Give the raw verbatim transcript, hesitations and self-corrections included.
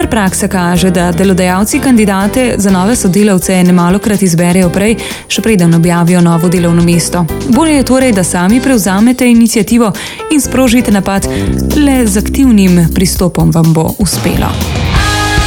Ker praksa kaže, da delodajalci kandidate za nove sodelavce nemalokrat izberejo prej, še preden objavijo novo delovno mesto. Bolje je torej, da sami prevzamete iniciativo in sprožite napad, le z aktivnim pristopom vam bo uspelo.